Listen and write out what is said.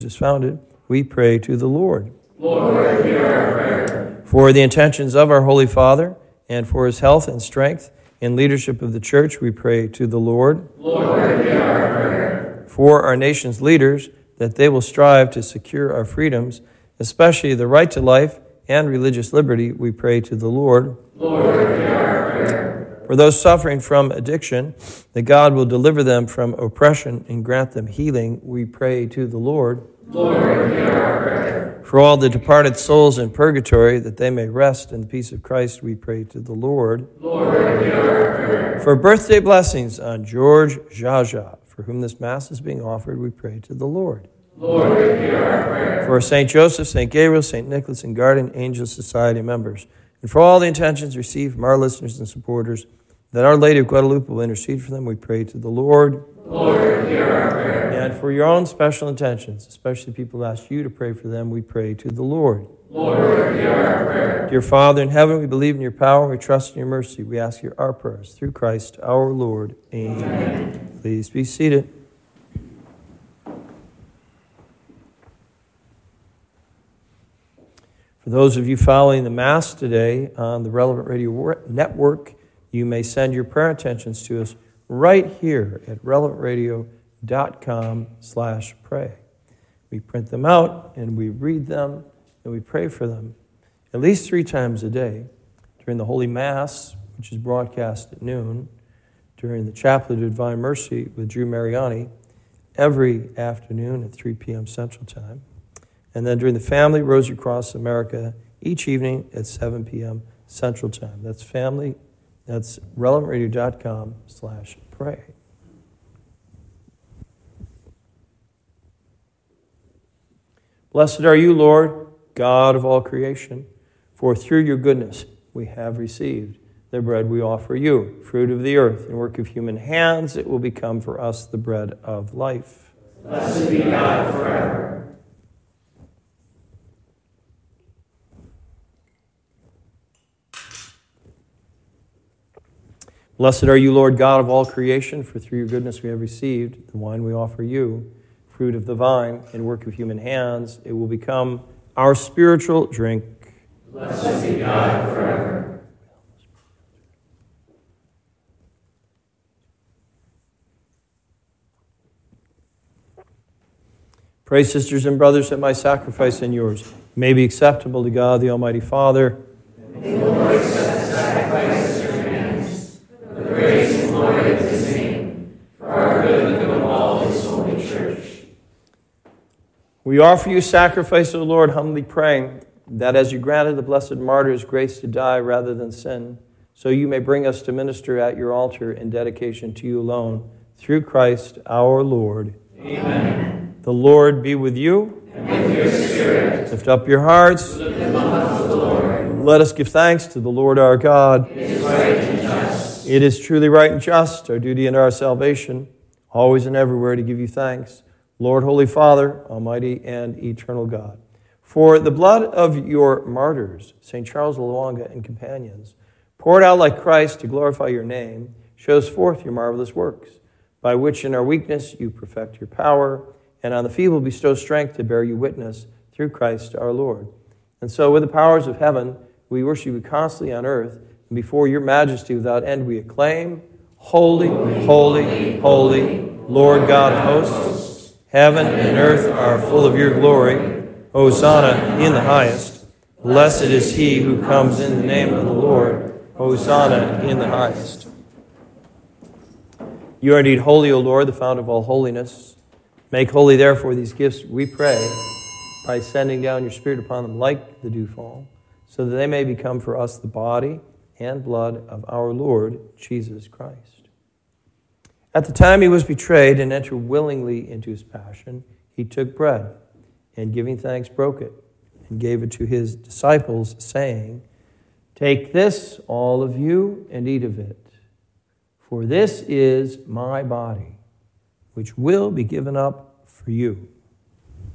is founded, we pray to the Lord. Lord, hear our prayer. For the intentions of our Holy Father, and for his health and strength in leadership of the Church, we pray to the Lord. Lord, hear our prayer. For our nation's leaders, that they will strive to secure our freedoms, especially the right to life and religious liberty, we pray to the Lord. Lord, hear our prayer. For those suffering from addiction, that God will deliver them from oppression and grant them healing, we pray to the Lord. Lord, hear our prayer. For all the departed souls in purgatory, that they may rest in the peace of Christ, we pray to the Lord. Lord, hear our prayer. For birthday blessings on George Jaja, for whom this Mass is being offered, we pray to the Lord. Lord, hear our prayer. For St. Joseph, St. Gabriel, St. Nicholas, and Guardian Angel Society members, and for all the intentions received from our listeners and supporters, that Our Lady of Guadalupe will intercede for them, we pray to the Lord. Lord, hear our prayer. And for your own special intentions, especially people who ask you to pray for them, we pray to the Lord. Lord, hear our prayer. Dear Father in heaven, we believe in your power, we trust in your mercy. We ask you our prayers through Christ our Lord. Amen. Please be seated. For those of you following the Mass today on the Relevant Radio Network, you may send your prayer intentions to us right here at relevantradio.com/pray. We print them out and we read them and we pray for them at least 3 times a day during the Holy Mass, which is broadcast at noon, during the Chaplet of Divine Mercy with Drew Mariani every afternoon at 3 p.m. Central Time, and then during the Family Rosary Cross America each evening at 7 p.m. Central Time. That's relevantradio.com/pray. Blessed are you, Lord, God of all creation, for through your goodness we have received the bread we offer you, fruit of the earth and work of human hands. It will become for us the bread of life. Blessed be God forever. Blessed are you, Lord God of all creation, for through your goodness we have received the wine we offer you, fruit of the vine and work of human hands. It will become our spiritual drink. Blessed be God forever. Pray, sisters and brothers, that my sacrifice and yours may be acceptable to God, the Almighty Father. May the Lord accept the sacrifice at your hands, for the praise and glory of his name, for our good and the good of all his holy church. We offer you sacrifice, O Lord, humbly praying that as you granted the blessed martyrs grace to die rather than sin, so you may bring us to minister at your altar in dedication to you alone, through Christ our Lord. Amen. The Lord be with you. And with your spirit. Lift up your hearts. Lift them up to the Lord. Let us give thanks to the Lord our God. It is right and just. It is truly right and just, our duty and our salvation, always and everywhere to give you thanks, Lord, Holy Father, Almighty and eternal God. For the blood of your martyrs, St. Charles of Luanga and companions, poured out like Christ to glorify your name, shows forth your marvelous works, by which in our weakness you perfect your power, and on the feeble bestow strength to bear you witness through Christ our Lord. And so with the powers of heaven, we worship you constantly on earth, and before your majesty without end we acclaim, Holy, holy, holy, Lord God of hosts. Heaven and earth are full of your glory. Hosanna in the highest. Blessed is he who comes in the name of the Lord. Hosanna in the highest. You are indeed holy, O Lord, the fount of all holiness. Make holy, therefore, these gifts, we pray, by sending down your Spirit upon them like the dewfall, so that they may become for us the body and blood of our Lord Jesus Christ. At the time he was betrayed and entered willingly into his passion, he took bread, and giving thanks broke it, and gave it to his disciples, saying, Take this, all of you, and eat of it, for this is my body, which will be given up for you.